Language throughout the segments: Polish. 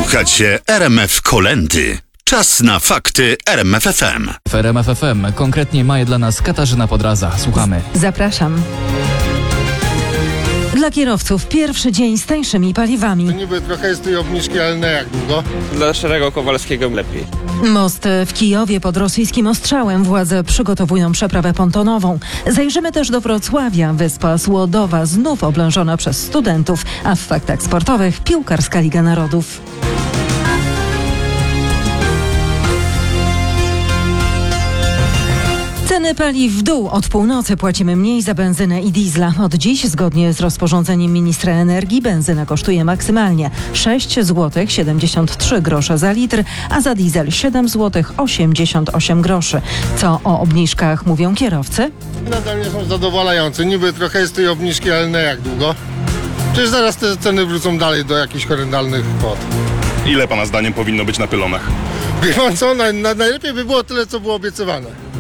Słuchacie RMF Kolendy. Czas na fakty RMF FM. W RMF FM konkretnie ma je dla nas Katarzyna Podraza. Słuchamy. Zapraszam. Dla kierowców pierwszy dzień z tańszymi paliwami. Niby trochę jest tej obniżki, ale nie jak długo. Dla Szerego Kowalskiego lepiej. Most w Kijowie pod rosyjskim ostrzałem. Władze przygotowują przeprawę pontonową. Zajrzymy też do Wrocławia. Wyspa Słodowa znów oblężona przez studentów, a w faktach sportowych piłkarska Liga Narodów. Ceny paliw w dół. Od północy płacimy mniej za benzynę i diesla. Od dziś, zgodnie z rozporządzeniem ministra energii, benzyna kosztuje maksymalnie 6 zł 73 grosze za litr, a za diesel 7 zł 88 groszy. Co o obniżkach mówią kierowcy? Nadal nie są zadowalające. Niby trochę jest tej obniżki, ale nie jak długo. Przecież zaraz te ceny wrócą dalej do jakichś horrendalnych kwot. Ile pana zdaniem powinno być na pylonach? Wie pan co? Najlepiej by było tyle, co było obiecywane.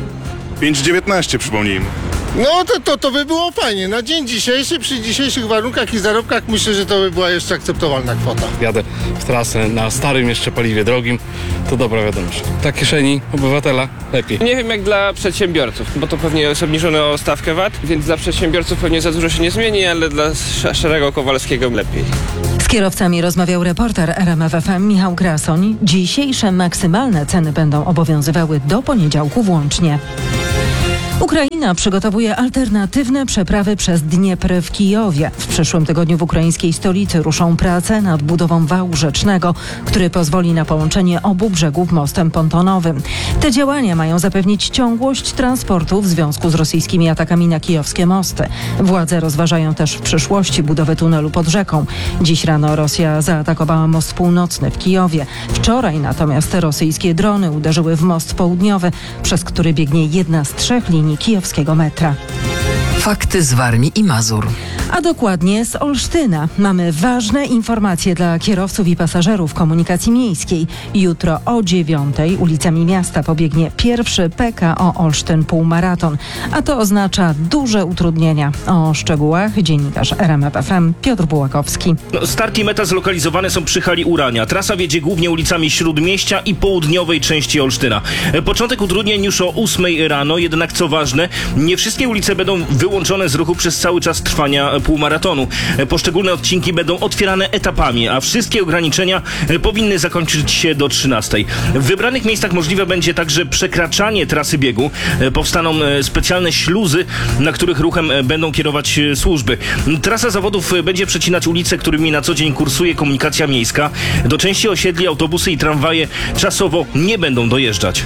5,19 przypomnijmy. No to by było fajnie. Na dzień dzisiejszy, przy dzisiejszych warunkach i zarobkach myślę, że to by była jeszcze akceptowalna kwota. Jadę w trasę na starym jeszcze paliwie drogim, to dobra wiadomość. Dla kieszeni obywatela lepiej. Nie wiem jak dla przedsiębiorców, bo to pewnie jest obniżone o stawkę VAT, więc dla przedsiębiorców pewnie za dużo się nie zmieni, ale dla Szerego Kowalskiego lepiej. Z kierowcami rozmawiał reporter RMF FM Michał Krasoń. Dzisiejsze maksymalne ceny będą obowiązywały do poniedziałku włącznie. Ukraina przygotowuje alternatywne przeprawy przez Dniepr w Kijowie. W przyszłym tygodniu w ukraińskiej stolicy ruszą prace nad budową wału rzecznego, który pozwoli na połączenie obu brzegów mostem pontonowym. Te działania mają zapewnić ciągłość transportu w związku z rosyjskimi atakami na kijowskie mosty. Władze rozważają też w przyszłości budowę tunelu pod rzeką. Dziś rano Rosja zaatakowała most północny w Kijowie. Wczoraj natomiast rosyjskie drony uderzyły w most południowy, przez który biegnie jedna z 3 linii kijowskiego metra. Fakty z Warmii i Mazur. A dokładnie z Olsztyna. Mamy ważne informacje dla kierowców i pasażerów komunikacji miejskiej. Jutro o 9:00 ulicami miasta pobiegnie pierwszy PKO Olsztyn Półmaraton. A to oznacza duże utrudnienia. O szczegółach dziennikarz RMF FM Piotr Bułakowski. Start i meta zlokalizowane są przy hali Urania. Trasa wiedzie głównie ulicami Śródmieścia i południowej części Olsztyna. Początek utrudnień już o 8:00 rano, jednak co ważne, nie wszystkie ulice będą wyłączone z ruchu przez cały czas trwania półmaratonu. Poszczególne odcinki będą otwierane etapami, a wszystkie ograniczenia powinny zakończyć się do 13:00. W wybranych miejscach możliwe będzie także przekraczanie trasy biegu. Powstaną specjalne śluzy, na których ruchem będą kierować służby. Trasa zawodów będzie przecinać ulice, którymi na co dzień kursuje komunikacja miejska. Do części osiedli autobusy i tramwaje czasowo nie będą dojeżdżać.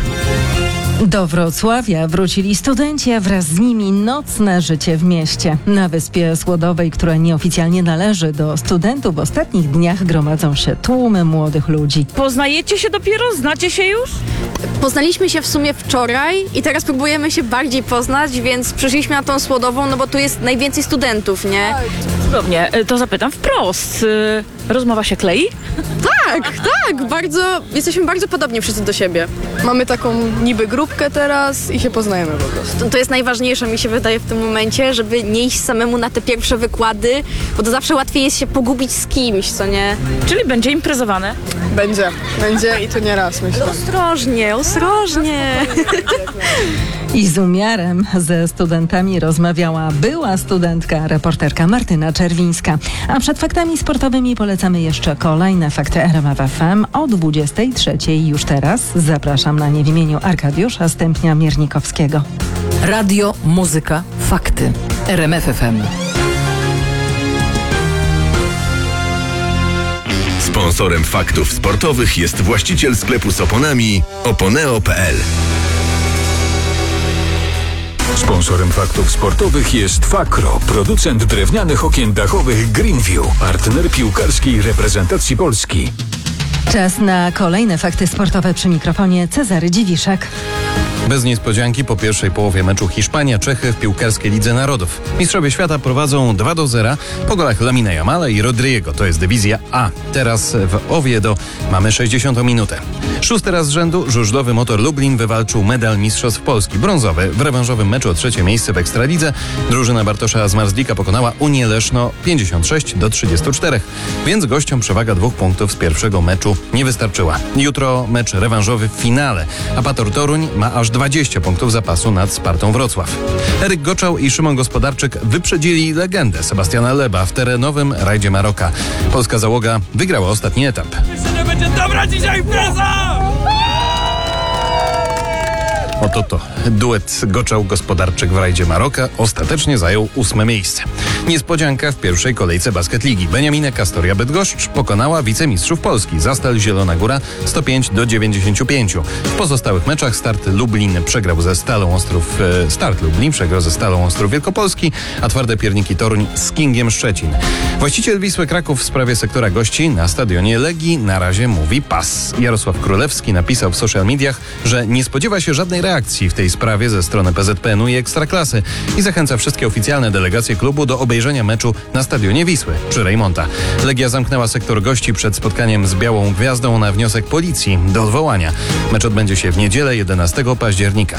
Do Wrocławia wrócili studenci, a wraz z nimi nocne życie w mieście. Na Wyspie Słodowej, która nieoficjalnie należy do studentów, w ostatnich dniach gromadzą się tłumy młodych ludzi. Poznajecie się dopiero? Znacie się już? Poznaliśmy się w sumie wczoraj i teraz próbujemy się bardziej poznać, więc przyszliśmy na tą Słodową, no bo tu jest najwięcej studentów, nie? Cudownie, to zapytam wprost. Rozmowa się klei? Tak, jesteśmy bardzo podobni wszyscy do siebie. Mamy taką niby grupkę teraz i się poznajemy po prostu. To jest najważniejsze, mi się wydaje w tym momencie, żeby nie iść samemu na te pierwsze wykłady, bo to zawsze łatwiej jest się pogubić z kimś, co nie? Czyli będzie imprezowane? Będzie i to nie raz, myślę. Ostrożnie. I z umiarem ze studentami rozmawiała była studentka, reporterka Martyna Czerwińska. A przed faktami sportowymi polecamy jeszcze kolejne fakty RMF FM o 23:00 już teraz. Zapraszam na nie w imieniu Arkadiusza Stępnia-Miernikowskiego. Radio, muzyka, fakty. RMF FM. Sponsorem faktów sportowych jest właściciel sklepu z oponami Oponeo.pl. Sponsorem faktów sportowych jest Fakro, producent drewnianych okien dachowych Greenview, partner piłkarskiej reprezentacji Polski. Czas na kolejne fakty sportowe przy mikrofonie Cezary Dziwiszek. Bez niespodzianki po pierwszej połowie meczu Hiszpania-Czechy w piłkarskiej Lidze Narodów. Mistrzowie świata prowadzą 2-0 po golach Lamina Yamala i Rodriego. To jest dywizja A. Teraz w Oviedo mamy 60. minutę. 6. raz z rzędu żużlowy Motor Lublin wywalczył medal Mistrzostw Polski brązowy. W rewanżowym meczu o 3. miejsce w Ekstralidze drużyna Bartosza Zmarzlika pokonała Unię Leszno 56-34, więc gościom przewaga 2 punktów z pierwszego meczu nie wystarczyła. Jutro mecz rewanżowy w finale. Apator Toruń ma aż 20 punktów zapasu nad Spartą Wrocław. Eryk Goczał i Szymon Gospodarczyk wyprzedzili legendę Sebastiana Loeba w terenowym rajdzie Maroka. Polska załoga wygrała ostatni etap. Nie będzie dobra dzisiaj impreza! Oto to. Duet Goczał-Gospodarczyk w rajdzie Maroka ostatecznie zajął 8. miejsce. Niespodzianka w pierwszej kolejce Basket Ligi. Beniaminek Astoria Bydgoszcz pokonała wicemistrzów Polski Zastal Zielona Góra 105-95. W pozostałych meczach Start Lublin przegrał ze Stalą Ostrów Wielkopolski, a Twarde Pierniki Toruń z Kingiem Szczecin. Właściciel Wisły Kraków w sprawie sektora gości na stadionie Legii na razie mówi pas. Jarosław Królewski napisał w social mediach, że nie spodziewa się żadnej reakcji w tej sprawie ze strony PZPN-u i Ekstraklasy i zachęca wszystkie oficjalne delegacje klubu do obejrzenia meczu na stadionie Wisły przy Rejmonta. Legia zamknęła sektor gości przed spotkaniem z Białą Gwiazdą na wniosek policji do odwołania. Mecz odbędzie się w niedzielę 11 października.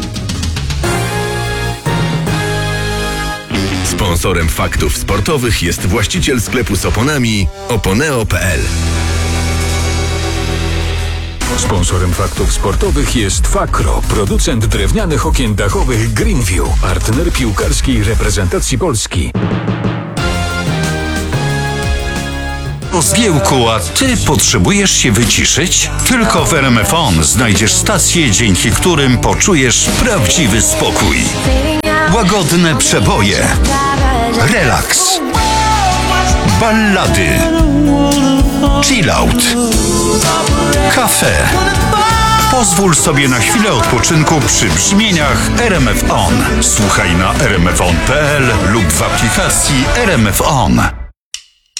Sponsorem faktów sportowych jest właściciel sklepu z oponami oponeo.pl. Sponsorem faktów sportowych jest Fakro, producent drewnianych okien dachowych Greenview, partner piłkarskiej reprezentacji Polski. O zgiełku, a ty potrzebujesz się wyciszyć? Tylko w RMF On znajdziesz stacje, dzięki którym poczujesz prawdziwy spokój. Łagodne przeboje, relaks, ballady, chillout, kafe. Pozwól sobie na chwilę odpoczynku przy brzmieniach RMF On. Słuchaj na rmfon.pl lub w aplikacji RMF On.